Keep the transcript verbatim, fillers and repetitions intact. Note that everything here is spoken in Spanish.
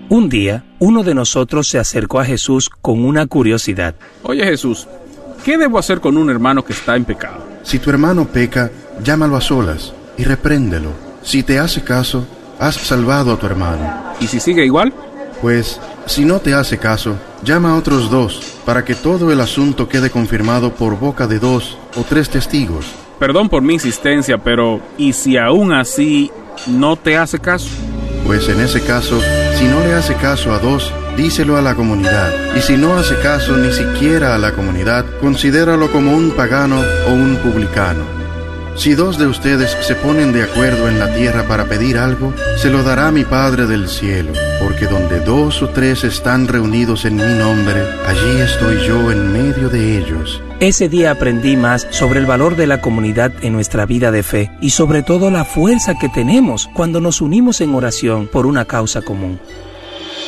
Un día, uno de nosotros se acercó a Jesús con una curiosidad. Oye Jesús, ¿qué debo hacer con un hermano que está en pecado? Si tu hermano peca, llámalo a solas y repréndelo. Si te hace caso, has salvado a tu hermano. ¿Y si sigue igual? Pues, si no te hace caso, llama a otros dos, para que todo el asunto quede confirmado por boca de dos o tres testigos. Perdón por mi insistencia, pero ¿y si aún así no te hace caso? Pues en ese caso, si no le hace caso a dos, díselo a la comunidad. Y si no hace caso ni siquiera a la comunidad, considéralo como un pagano o un publicano. Si dos de ustedes se ponen de acuerdo en la tierra para pedir algo, se lo dará mi Padre del cielo, porque donde dos o tres están reunidos en mi nombre, allí estoy yo en medio de ellos. Ese día aprendí más sobre el valor de la comunidad en nuestra vida de fe y sobre todo la fuerza que tenemos cuando nos unimos en oración por una causa común.